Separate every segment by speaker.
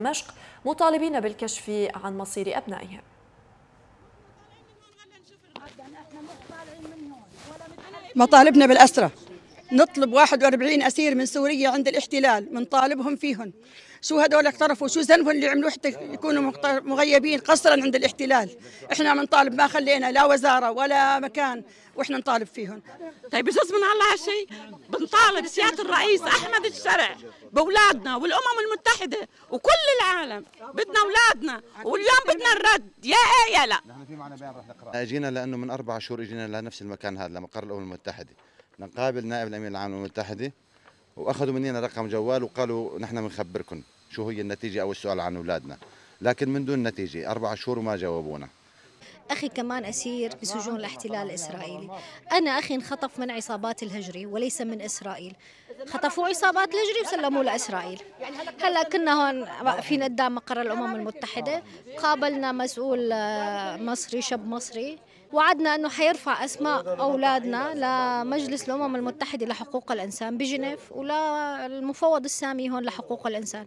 Speaker 1: دمشق مطالبين بالكشف عن مصير أبنائهم.
Speaker 2: مطالبنا بالأسرة، نطلب 41 أسير من سوريا عند الاحتلال، منطالبهم فيهم. شو هذول اقترفوا؟ شو ذنبهم اللي عملوا حتى يكونوا مغيبين قسرا عند الاحتلال؟ احنا بنطالب، ما خلينا لا وزارة ولا مكان واحنا نطالب فيهم.
Speaker 3: طيب بجوز من الله هالشيء؟ بنطالب سيادة الرئيس أحمد الشرع بأولادنا والأمم المتحدة وكل العالم، بدنا أولادنا واليوم بدنا الرد، يا إيه يا لا.
Speaker 4: نحن في معنا بيان رح نقرأ. اجينا لأنه من 4 شهور اجينا لنفس المكان هذا لمقر الأمم المتحدة نقابل نائب الأمين العام للأمم المتحدة، واخذوا مننا رقم جوال وقالوا نحن بنخبركم شو هي النتيجة أو السؤال عن أولادنا، لكن من دون نتيجة 4 شهور وما جاوبونا.
Speaker 5: أخي كمان أسير بسجون الاحتلال الإسرائيلي. أنا أخي انخطف من عصابات الهجري وليس من إسرائيل، خطفوا عصابات الهجري وسلموه لإسرائيل. هلا كنا هون واقفين قدام مقر الأمم المتحدة، قابلنا مسؤول مصري، شاب مصري، وعدنا أنه حيرفع أسماء أولادنا لمجلس الأمم المتحدة لحقوق الإنسان بجنيف وللمفوض السامي هون لحقوق الإنسان.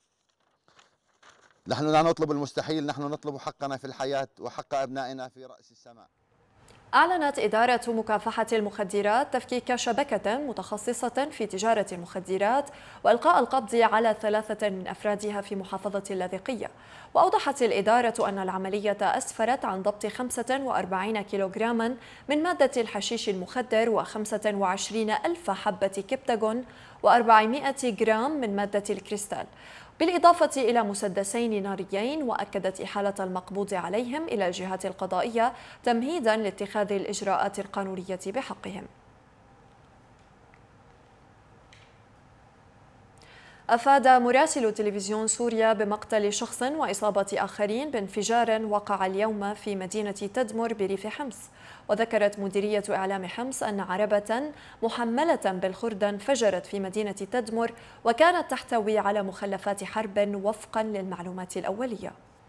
Speaker 4: نحن لا نطلب المستحيل، نحن نطلب حقنا في الحياة وحق أبنائنا في رأس السماء.
Speaker 1: أعلنت إدارة مكافحة المخدرات تفكيك شبكة متخصصة في تجارة المخدرات وإلقاء القبض على 3 من أفرادها في محافظة اللاذقية. وأوضحت الإدارة أن العملية أسفرت عن ضبط 45 كيلوغراما من مادة الحشيش المخدر و25 ألف حبة كبتاغون و400 جرام من مادة الكريستال، بالإضافة إلى مسدسين ناريين. وأكدت إحالة المقبوض عليهم إلى الجهات القضائية تمهيدا لاتخاذ الإجراءات القانونية بحقهم. أفاد مراسل تلفزيون سوريا بمقتل شخص وإصابة آخرين بانفجار وقع اليوم في مدينة تدمر بريف حمص. وذكرت مديرية إعلام حمص أن عربة محملة بالخردة انفجرت في مدينة تدمر وكانت تحتوي على مخلفات حرب وفقا للمعلومات الأولية.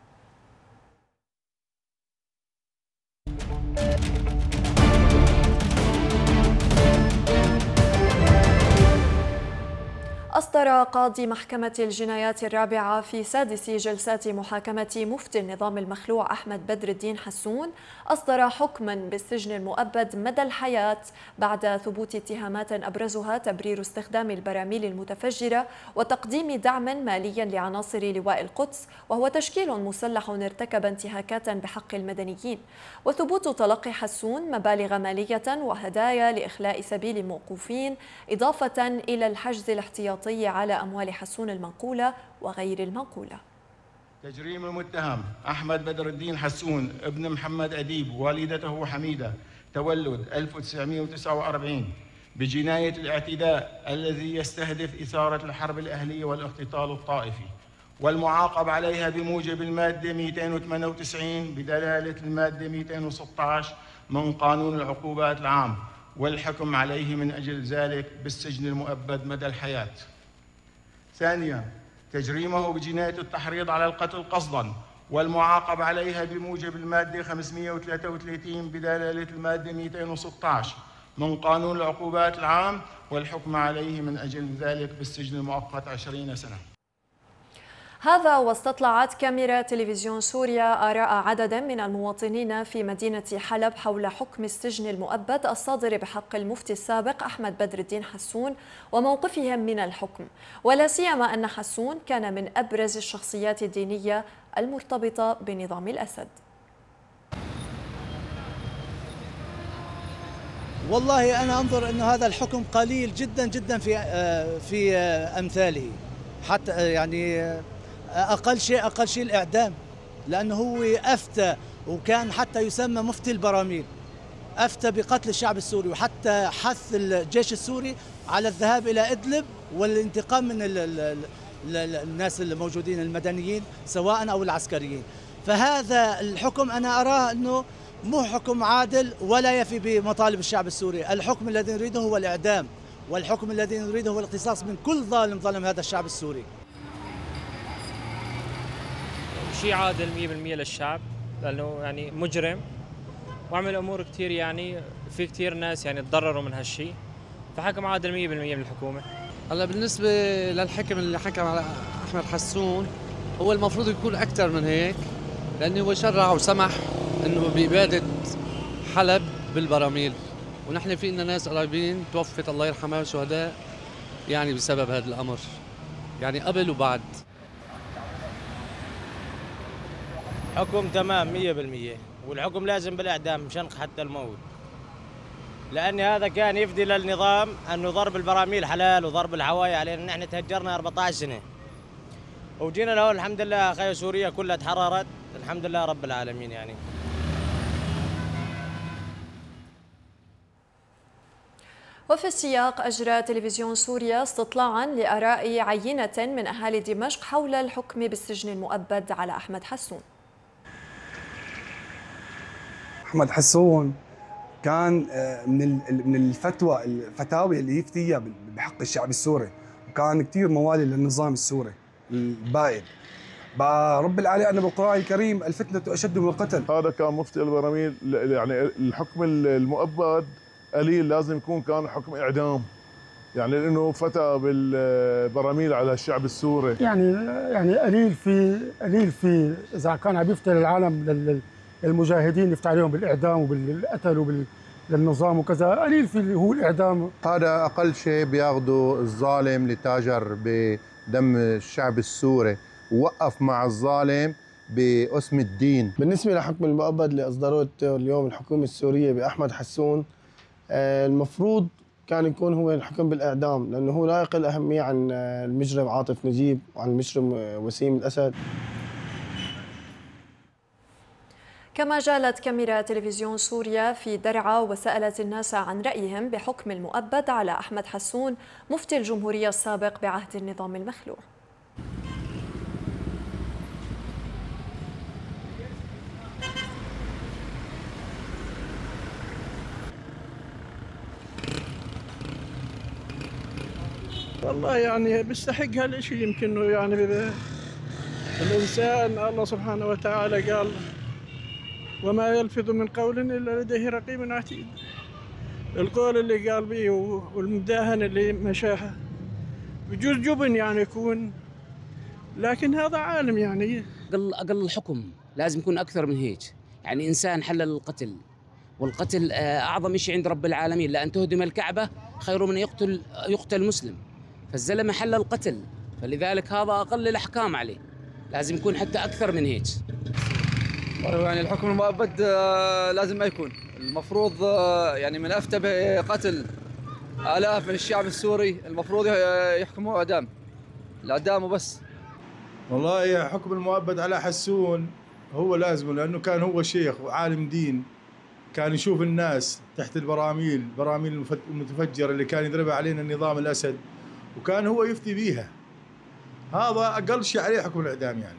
Speaker 1: أصدر قاضي محكمة الجنايات الرابعة في 6 جلسات محاكمة مفتي النظام المخلوع أحمد بدر الدين حسون أصدر حكما بالسجن المؤبد مدى الحياة بعد ثبوت اتهامات أبرزها تبرير استخدام البراميل المتفجرة وتقديم دعم مالي لعناصر لواء القدس، وهو تشكيل مسلح ارتكب انتهاكات بحق المدنيين، وثبوت تلقي حسون مبالغ مالية وهدايا لإخلاء سبيل الموقوفين، إضافة إلى الحجز الاحتياطي على أموال حسون المنقولة وغير المنقولة.
Speaker 6: تجريم المتهم أحمد بدر الدين حسون ابن محمد أديب والدته حميدة تولد 1949 بجناية الاعتداء الذي يستهدف إثارة الحرب الأهلية والاختطال الطائفي، والمعاقب عليها بموجب المادة 298 بدلالة المادة 216 من قانون العقوبات العام، والحكم عليه من أجل ذلك بالسجن المؤبد مدى الحياة. ثانيا، تجريمه بجناية التحريض على القتل قصدا، والمعاقب عليها بموجب المادة 533 بدلالة المادة 216 من قانون العقوبات العام، والحكم عليه من أجل ذلك بالسجن المؤقت 20 سنة.
Speaker 1: هذا واستطلعت كاميرا تلفزيون سوريا آراء عدد من المواطنين في مدينة حلب حول حكم السجن المؤبد الصادر بحق المفتي السابق أحمد بدر الدين حسون وموقفهم من الحكم، ولا سيما أن حسون كان من أبرز الشخصيات الدينية المرتبطة بنظام الأسد.
Speaker 7: والله أنا أنظر أن هذا الحكم قليل جدا جدا في أمثاله، حتى يعني أقل شيء الإعدام، لأنه هو أفتى وكان حتى يسمى مفتي البراميل، أفتى بقتل الشعب السوري، وحتى حث الجيش السوري على الذهاب إلى إدلب والانتقام من الناس الموجودين المدنيين سواء أو العسكريين. فهذا الحكم أنا أراه أنه مو حكم عادل ولا يفي بمطالب الشعب السوري. الحكم الذي نريده هو الإعدام، والحكم الذي نريده هو الاقتصاص من كل ظالم ظلم هذا الشعب السوري.
Speaker 8: شيء عادل 100% للشعب، لأنه يعني مجرم وعمل أمور كثير، يعني في كثير ناس يعني تضرروا من هالشيء، فحكم عادل 100% من الحكومة.
Speaker 9: هلا بالنسبة للحكم اللي حكم على أحمد حسون، هو المفروض يكون أكثر من هيك، لأنه هو شرع وسمح إنه بإبادة حلب بالبراميل، ونحن في لنا ناس قريبين توفت الله يرحمها شهداء يعني بسبب هذا الأمر، يعني قبل وبعد.
Speaker 10: حكم تمام 100%، والحكم لازم بالإعدام مشان حتى الموت، لأن هذا كان يفدي للنظام أنه ضرب البراميل حلال وضرب الحوايا علينا. نحن تهجرنا 14 سنة وجينا له الحمد لله. أخي سوريا كلها تحررت الحمد لله رب العالمين. يعني
Speaker 1: وفي السياق أجرى تلفزيون سوريا استطلاعا لآراء عينة من أهالي دمشق حول الحكم بالسجن المؤبد على أحمد حسون.
Speaker 11: أحمد حسون كان من الفتاوي اللي يفتيها بحق الشعب السوري، وكان كثير موالي للنظام السوري البائد. رب العالي أن بالقرآن الكريم الفتنة أشد من القتل.
Speaker 12: هذا كان مفتي البراميل، يعني الحكم المؤبد قليل، لازم يكون كان حكم إعدام، يعني لأنه فتى بالبراميل على الشعب السوري.
Speaker 13: يعني قليل في إذا كان عم يفتي للعالم المجاهدين يفتح عليهم بالإعدام وبالقتل للنظام وكذا، قليل في اللي هو الإعدام.
Speaker 14: هذا أقل شيء بياخده الظالم اللي تاجر بدم الشعب السوري ووقف مع الظالم باسم الدين.
Speaker 15: بالنسبة لحكم المؤبد اللي أصدروه اليوم الحكومة السورية بأحمد حسون، المفروض كان يكون هو الحكم بالإعدام، لأنه هو لا يقل أهمية عن المجرم عاطف نجيب وعن المجرم وسيم الأسد.
Speaker 1: كما جالت كاميرا تلفزيون سوريا في درعا وسألت الناس عن رأيهم بحكم المؤبد على أحمد حسون مفتي الجمهورية السابق بعهد النظام المخلوع.
Speaker 16: والله يعني بيستحق هالشيء، يمكن يعني الإنسان الله سبحانه وتعالى قال وما يلفظ من قول إلا لديه رقيب عتيد. القول اللي قال به والمداهن اللي مشاها بجوز جبن يعني يكون، لكن هذا عالم يعني.
Speaker 17: أقل الحكم لازم يكون أكثر من هيك، يعني إنسان حلل القتل، والقتل أعظم شيء عند رب العالمين، لأن تهدم الكعبة خير من يقتل مسلم، فالزلمة حلل القتل، فلذلك هذا أقل الأحكام عليه، لازم يكون حتى أكثر من هيك.
Speaker 18: يعني الحكم المؤبد لازم ما يكون، المفروض يعني من أفتى بقتل آلاف من الشعب السوري المفروض يحكموه إعدام، الإعدام وبس.
Speaker 19: والله حكم المؤبد على حسون هو لازم، لأنه كان هو شيخ وعالم دين، كان يشوف الناس تحت البراميل المتفجرة اللي كان يضربها علينا النظام الأسد، وكان هو يفتي بيها. هذا أقل شيء عليه حكم الإعدام. يعني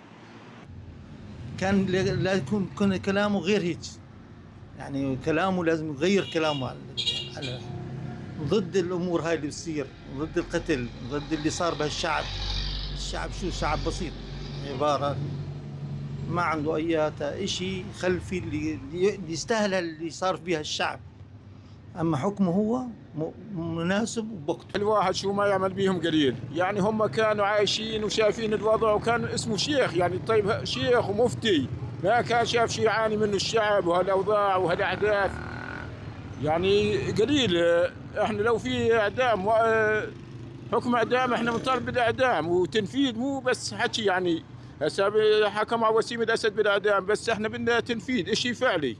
Speaker 20: كان لا يكون كلامه غير هيك، يعني كلامه لازم يغير كلامه على ضد الأمور هاي اللي بتصير، ضد القتل، ضد اللي صار بهالشعب. الشعب شو شعب بسيط، عبارة ما عنده أي شيء خلفي اللي يستاهل اللي صار فيها الشعب. أما حكمه هو مناسب وبوقته.
Speaker 6: الواحد شو ما يعمل بيهم قليل، يعني هم كانوا عايشين وشايفين الوضع، وكان اسمه شيخ، يعني طيب شيخ ومفتي، ما كان شاف شيء يعاني منه الشعب وهالأوضاع وهالأحداث. يعني قليل احنا لو في إعدام حكم إعدام احنا بنطالب بالإعدام وتنفيذ، مو بس حكي. يعني هسه حكم على وسيم الأسد بالإعدام، بس احنا بدنا تنفيذ شيء فعلي.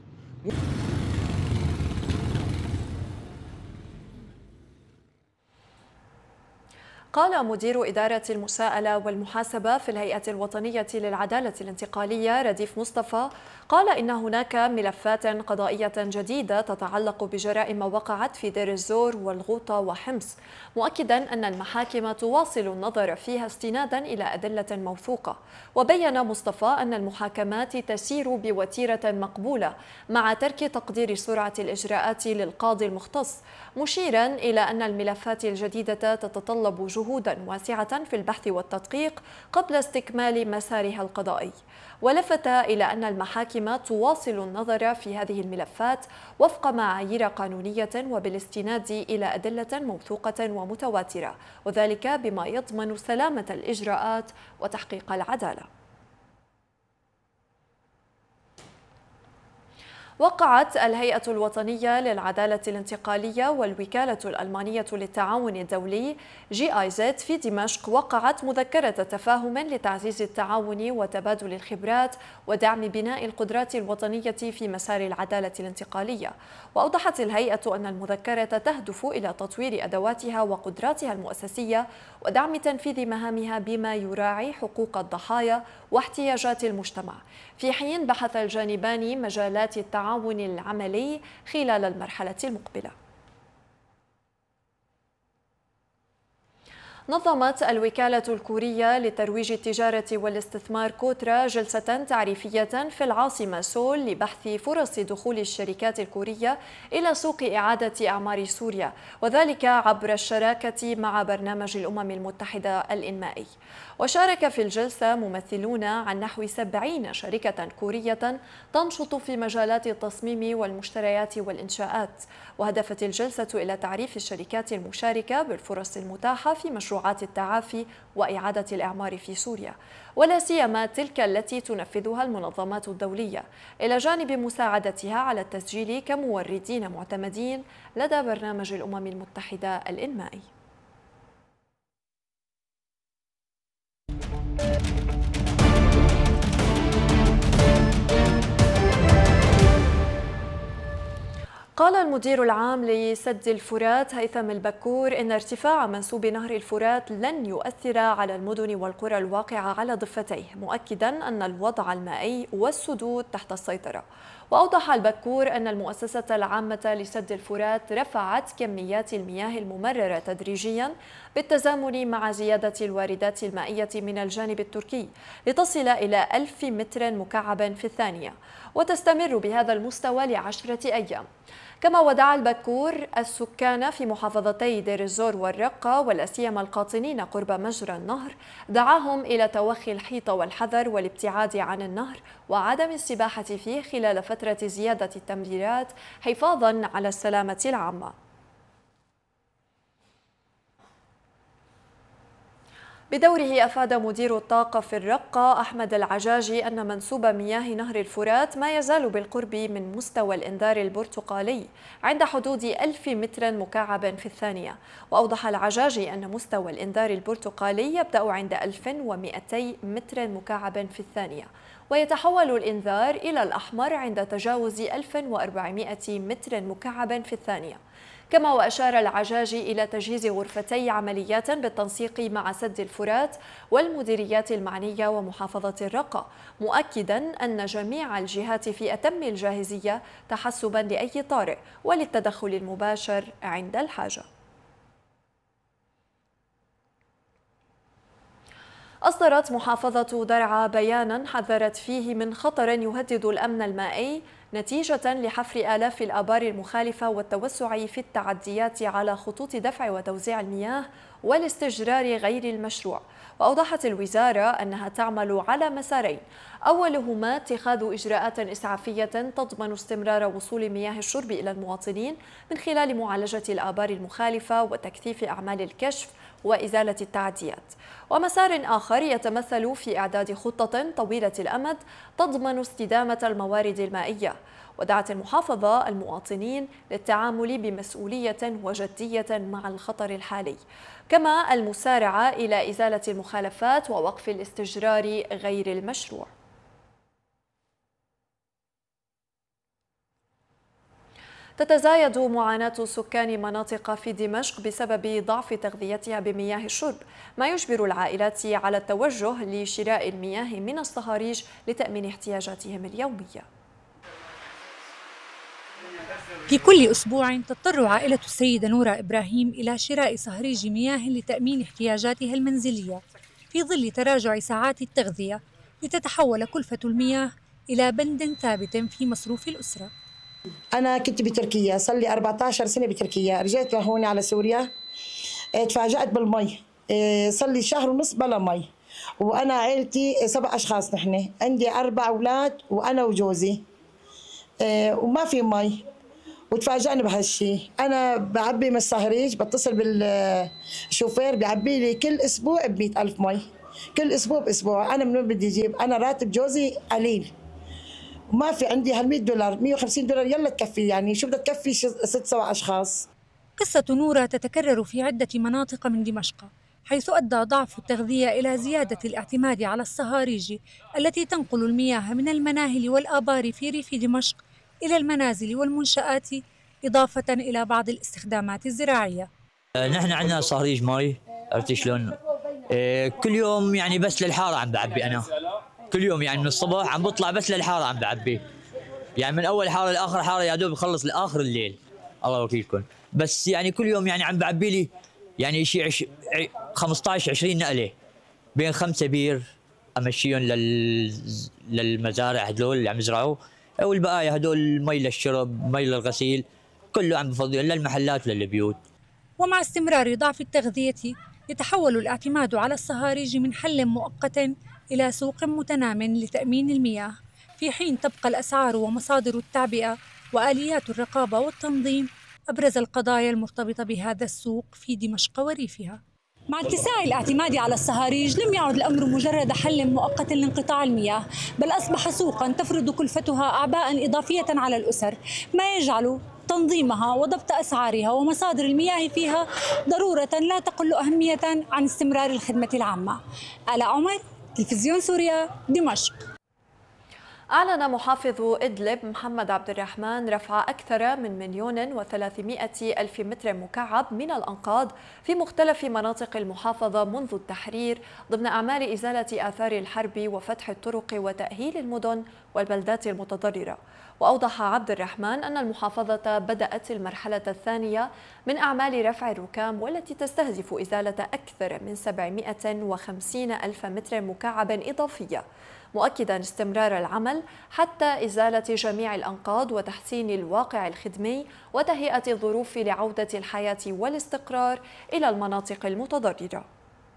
Speaker 1: قال مدير إدارة المساءلة والمحاسبة في الهيئة الوطنية للعدالة الانتقالية رديف مصطفى قال إن هناك ملفات قضائية جديدة تتعلق بجرائم وقعت في دير الزور والغوطة وحمص، مؤكدا أن المحاكم تواصل النظر فيها استنادا إلى أدلة موثوقة. وبين مصطفى أن المحاكمات تسير بوتيرة مقبولة مع ترك تقدير سرعة الإجراءات للقاضي المختص، مشيرا إلى أن الملفات الجديدة تتطلب جهود جهودا واسعة في البحث والتدقيق قبل استكمال مسارها القضائي. ولفت إلى أن المحاكم تواصل النظر في هذه الملفات وفق معايير قانونية وبالاستناد إلى أدلة موثوقة ومتواترة، وذلك بما يضمن سلامة الإجراءات وتحقيق العدالة. وقعت الهيئة الوطنية للعدالة الانتقالية والوكالة الألمانية للتعاون الدولي GIZ في دمشق وقعت مذكرة تفاهم لتعزيز التعاون وتبادل الخبرات ودعم بناء القدرات الوطنية في مسار العدالة الانتقالية. وأوضحت الهيئة أن المذكرة تهدف إلى تطوير أدواتها وقدراتها المؤسسية ودعم تنفيذ مهامها بما يراعي حقوق الضحايا واحتياجات المجتمع، في حين بحث الجانبان مجالات التعاون العملي خلال المرحلة المقبلة. نظمت الوكالة الكورية لترويج التجارة والاستثمار كوترا جلسة تعريفية في العاصمة سول لبحث فرص دخول الشركات الكورية إلى سوق إعادة أعمار سوريا، وذلك عبر الشراكة مع برنامج الأمم المتحدة الإنمائي. وشارك في الجلسة ممثلون عن نحو 70 شركة كورية تنشط في مجالات التصميم والمشتريات والإنشاءات. وهدفت الجلسة إلى تعريف الشركات المشاركة بالفرص المتاحة في مشروعات التعافي وإعادة الإعمار في سوريا، ولا سيما تلك التي تنفذها المنظمات الدولية، إلى جانب مساعدتها على التسجيل كموردين معتمدين لدى برنامج الأمم المتحدة الإنمائي. قال المدير العام لسد الفرات هيثم البكور إن ارتفاع منسوب نهر الفرات لن يؤثر على المدن والقرى الواقعة على ضفتيه، مؤكدا أن الوضع المائي والسدود تحت السيطرة. وأوضح البكور أن المؤسسة العامة لسد الفرات رفعت كميات المياه الممررة تدريجيا بالتزامن مع زيادة الواردات المائية من الجانب التركي لتصل إلى 1000 متر مكعب في الثانية، وتستمر بهذا المستوى ل10 أيام. كما ودع البكور السكان في محافظتي دير الزور والرقة ولا سيما القاطنين قرب مجرى النهر، دعاهم إلى توخي الحيط والحذر والابتعاد عن النهر وعدم السباحة فيه خلال فترة زيادة التمريرات حفاظا على السلامة العامة. بدوره أفاد مدير الطاقة في الرقة أحمد العجاجي أن منسوب مياه نهر الفرات ما يزال بالقرب من مستوى الإنذار البرتقالي عند حدود 1000 متر مكعب في الثانية. وأوضح العجاجي أن مستوى الإنذار البرتقالي يبدأ عند 1200 متر مكعب في الثانية، ويتحول الإنذار إلى الأحمر عند تجاوز 1400 متر مكعب في الثانية. كما وأشار العجاجي إلى تجهيز غرفتي عمليات بالتنسيق مع سد الفرات والمديريات المعنية ومحافظة الرقة، مؤكدا أن جميع الجهات في أتم الجاهزية تحسبا لأي طارئ وللتدخل المباشر عند الحاجة. أصدرت محافظة درعا بيانا حذرت فيه من خطر يهدد الأمن المائي نتيجة لحفر آلاف الآبار المخالفة والتوسع في التعديات على خطوط دفع وتوزيع المياه والاستجرار غير المشروع. وأوضحت الوزارة أنها تعمل على مسارين، أولهما اتخاذ إجراءات إسعافية تضمن استمرار وصول مياه الشرب إلى المواطنين من خلال معالجة الآبار المخالفة وتكثيف أعمال الكشف وإزالة التعديات، ومسار آخر يتمثل في إعداد خطة طويلة الأمد تضمن استدامة الموارد المائية. ودعت المحافظة المواطنين للتعامل بمسؤولية وجدية مع الخطر الحالي، كما المسارعة إلى إزالة المخالفات ووقف الاستجرار غير المشروع. تتزايد معاناة سكان مناطق في دمشق بسبب ضعف تغذيتها بمياه الشرب، ما يجبر العائلات على التوجه لشراء المياه من الصهاريج لتأمين احتياجاتهم اليومية.
Speaker 21: في كل أسبوع تضطر عائلة السيدة نورة إبراهيم إلى شراء صهريج مياه لتأمين احتياجاتها المنزلية في ظل تراجع ساعات التغذية، لتتحول كلفة المياه إلى بند ثابت في مصروف الأسرة.
Speaker 22: أنا كنت بتركيا، صار لي 14 سنة بتركيا، رجعت لهون على سوريا، تفاجأت بالمي،
Speaker 2: صار لي شهر ونص بلا مي، وأنا عائلتي 7 أشخاص، نحن عندي 4 أولاد وأنا وجوزي، وما في مي. وتفاجأنا بهالشيء. أنا بعبي من الصهريج، بتصل بالشوفير بيعبي لي كل أسبوع ب100,000 مي، كل أسبوع بأسبوع. أنا من وين بدي أجيب؟ أنا راتب جوزي قليل وما في عندي هال$100 $150 يلا تكفي، يعني شو بدها تكفي 6-7 أشخاص.
Speaker 21: قصة نورة تتكرر في عدة مناطق من دمشق، حيث أدى ضعف التغذية إلى زيادة الاعتماد على الصهاريج التي تنقل المياه من المناهل والآبار في ريف دمشق إلى المنازل والمنشآت، إضافة إلى بعض الاستخدامات الزراعية.
Speaker 22: نحن عندنا صهريج مي، عرفتي شلون؟ كل يوم يعني بس للحارة عم بعبي أنا، كل يوم يعني من الصبح عم بطلع بس للحارة عم بعبي، يعني من أول حارة لآخر حارة يا دوب بخلص لآخر الليل، الله وكيلكم. بس يعني كل يوم يعني عم بعبي لي يعني شيء 15-20 نقلة، بين 5 بير أمشيهم للمزارع هدول اللي عم يزرعوا، والبقايا هدول مي للشرب، مي للغسيل، كله عم بفضل للمحلات وللبيوت.
Speaker 21: ومع استمرار ضعف التغذية يتحول الاعتماد على الصهاريج من حل مؤقت إلى سوق متنام لتأمين المياه، في حين تبقى الأسعار ومصادر التعبئة وآليات الرقابة والتنظيم أبرز القضايا المرتبطة بهذا السوق في دمشق وريفها. مع اتساع الاعتماد على الصهاريج لم يعد الأمر مجرد حل مؤقت لانقطاع المياه، بل أصبح سوقاً تفرض كلفتها أعباء إضافية على الأسر، ما يجعل تنظيمها وضبط أسعارها ومصادر المياه فيها ضرورة لا تقل أهمية عن استمرار الخدمة العامة. آلاء عمر، تلفزيون سوريا، دمشق.
Speaker 1: أعلن محافظ إدلب محمد عبد الرحمن رفع أكثر من 1,300,000 متر مكعب من الأنقاض في مختلف مناطق المحافظة منذ التحرير ضمن أعمال إزالة آثار الحرب وفتح الطرق وتأهيل المدن والبلدات المتضررة. وأوضح عبد الرحمن أن المحافظة بدأت المرحلة الثانية من أعمال رفع الركام، والتي تستهدف إزالة أكثر من 750,000 متر مكعب إضافية، مؤكدا استمرار العمل حتى إزالة جميع الأنقاض وتحسين الواقع الخدمي وتهيئة الظروف لعودة الحياة والاستقرار إلى المناطق المتضررة.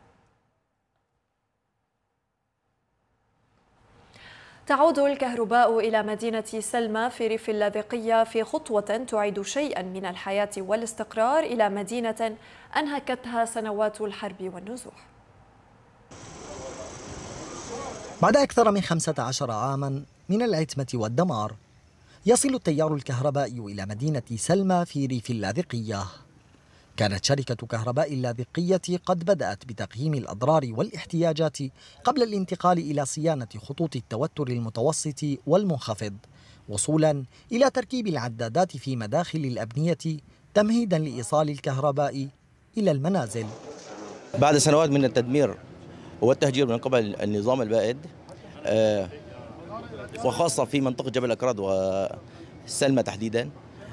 Speaker 1: تعود الكهرباء إلى مدينة سلمى في ريف اللاذقية في خطوة تعيد شيئا من الحياة والاستقرار إلى مدينة أنهكتها سنوات الحرب والنزوح.
Speaker 23: بعد أكثر من 15 عاما من العتمة والدمار، يصل التيار الكهربائي إلى مدينة سلمى في ريف اللاذقية. كانت شركة كهرباء اللاذقية قد بدأت بتقييم الأضرار والاحتياجات قبل الانتقال إلى صيانة خطوط التوتر المتوسط والمنخفض، وصولا إلى تركيب العدادات في مداخل الأبنية تمهيدا لإيصال الكهرباء إلى المنازل.
Speaker 24: بعد سنوات من التدمير والتهجير من قبل النظام البائد، وخاصة في منطقة جبل أكراد وسلمى تحديدا،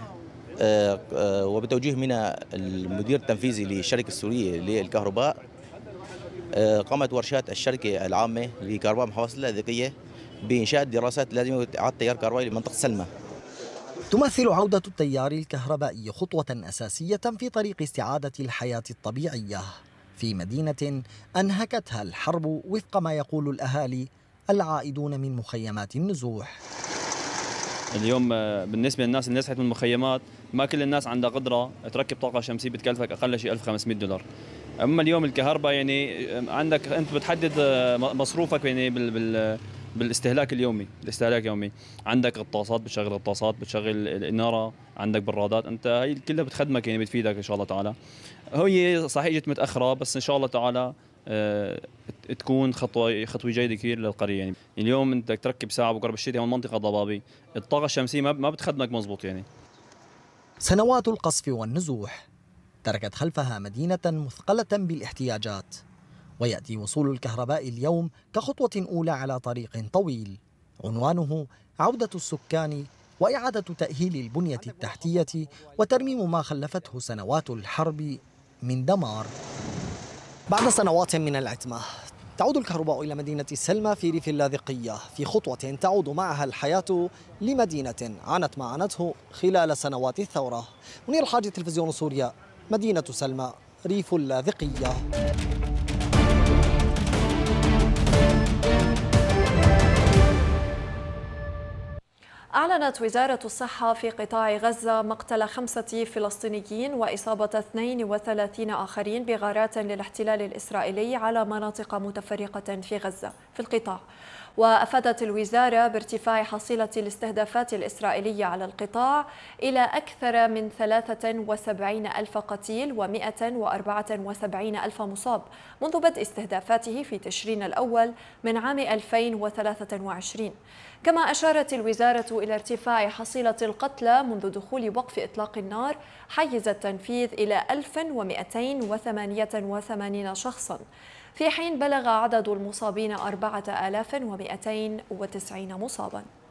Speaker 24: وبتوجيه من المدير التنفيذي للشركة السورية للكهرباء، قامت ورشات الشركة العامة لكهرباء محافظة اللاذقية بإنشاء دراسات لازمة إعادة تيار كهربائي لمنطقة سلمى.
Speaker 23: تمثل عودة التيار الكهربائي خطوة أساسية في طريق استعادة الحياة الطبيعية في مدينة أنهكتها الحرب وفق ما يقول الأهالي العائدون من مخيمات النزوح.
Speaker 25: اليوم بالنسبة للناس اللي نزحت من المخيمات، ما كل الناس عندها قدرة تركب طاقة شمسية، بتكلفك أقل شيء $1,500. أما اليوم الكهرباء يعني عندك أنت بتحدد مصروفك يعني بالاستهلاك اليومي، الاستهلاك اليومي. عندك غطاسات، بتشغل غطاسات، بتشغل الإنارة، عندك برادات، أنت هي كلها بتخدمك يعني بتفيدك إن شاء الله تعالى. هي صحيح جت متأخرة، بس إن شاء الله تعالى تكون خطوة جيدة كثير للقرية. يعني اليوم انت تركب ساعة بكره بالشتاء هون منطقة ضبابي، الطاقة الشمسية ما بتخدمك مزبوط يعني.
Speaker 23: سنوات القصف والنزوح تركت خلفها مدينة مثقلة بالاحتياجات، ويأتي وصول الكهرباء اليوم كخطوة أولى على طريق طويل عنوانه عودة السكان وإعادة تأهيل البنية التحتية وترميم ما خلفته سنوات الحرب من دمار. بعد سنوات من العتمة تعود الكهرباء إلى مدينة سلمى في ريف اللاذقية في خطوة تعود معها الحياة لمدينة عانت ما عانته خلال سنوات الثورة. منير الحاج، تلفزيون سوريا، مدينة سلمى، ريف اللاذقية.
Speaker 1: أعلنت وزارة الصحة في قطاع غزة مقتل 5 فلسطينيين وإصابة 32 آخرين بغارات للاحتلال الإسرائيلي على مناطق متفرقة في غزة في القطاع. وأفادت الوزارة بارتفاع حصيلة الاستهدافات الإسرائيلية على القطاع إلى أكثر من 73 ألف قتيل و174 ألف مصاب منذ بدء استهدافاته في تشرين الأول من عام 2023. كما أشارت الوزارة إلى ارتفاع حصيلة القتلى منذ دخول وقف إطلاق النار حيز التنفيذ إلى 1288 شخصاً، في حين بلغ عدد المصابين 4290 مصاباً.